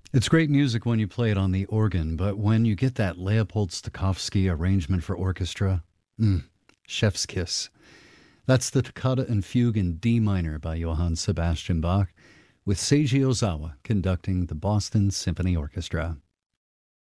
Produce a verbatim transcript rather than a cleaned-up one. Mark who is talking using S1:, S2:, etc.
S1: It's great music when you play it on the organ, but when you get that Leopold Stokowski arrangement for orchestra, mm, chef's kiss. That's the Toccata and Fugue in D minor by Johann Sebastian Bach, with Seiji Ozawa conducting the Boston Symphony Orchestra.